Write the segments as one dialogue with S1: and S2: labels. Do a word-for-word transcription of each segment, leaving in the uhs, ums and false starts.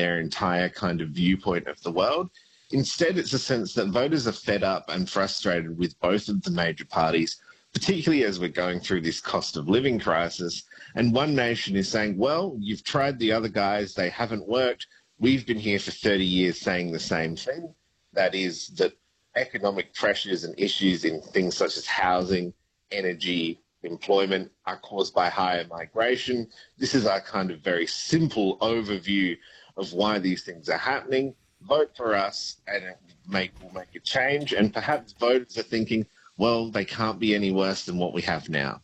S1: their entire kind of viewpoint of the world. Instead, it's a sense that voters are fed up and frustrated with both of the major parties, particularly as we're going through this cost of living crisis. And One Nation is saying, well, you've tried the other guys, they haven't worked. We've been here for thirty years saying the same thing. That is that economic pressures and issues in things such as housing, energy, employment are caused by higher migration. This is our kind of very simple overview of why these things are happening. Vote for us and it make, we'll make a change. And perhaps voters are thinking, well, they can't be any worse than what we have now.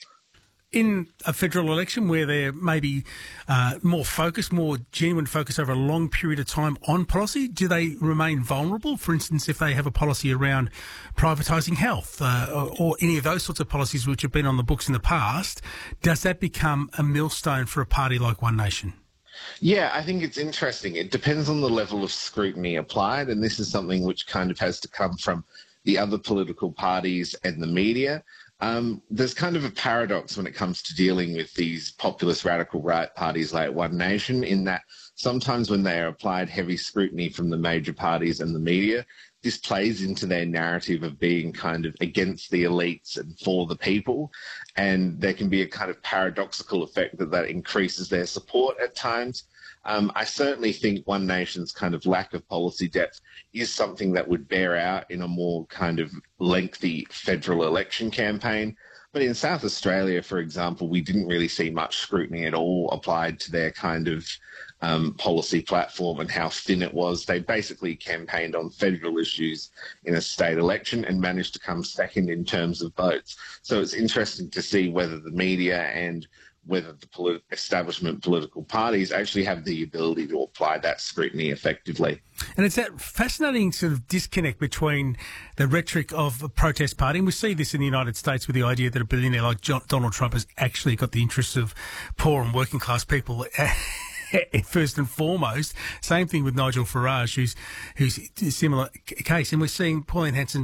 S2: In a federal election where there may be uh, more focus, more genuine focus over a long period of time on policy, do they remain vulnerable? For instance, if they have a policy around privatising health uh, or, or any of those sorts of policies which have been on the books in the past, does that become a millstone for a party like One Nation?
S1: Yeah, I think it's interesting. It depends on the level of scrutiny applied, and this is something which kind of has to come from the other political parties and the media. Um, there's kind of a paradox when it comes to dealing with these populist radical right parties like One Nation, in that sometimes when they are applied heavy scrutiny from the major parties and the media, this plays into their narrative of being kind of against the elites and for the people. And there can be a kind of paradoxical effect that that increases their support at times. Um, I certainly think One Nation's kind of lack of policy depth is something that would bear out in a more kind of lengthy federal election campaign. But in South Australia, for example, we didn't really see much scrutiny at all applied to their kind of um, policy platform and how thin it was. They basically campaigned on federal issues in a state election and managed to come second in terms of votes. So it's interesting to see whether the media and whether the polit- establishment political parties actually have the ability to apply that scrutiny effectively.
S2: And it's that fascinating sort of disconnect between the rhetoric of a protest party, and we see this in the United States with the idea that a billionaire like John, Donald Trump has actually got the interests of poor and working class people first and foremost. Same thing with Nigel Farage, who's who's a similar case. And we're seeing Pauline Hanson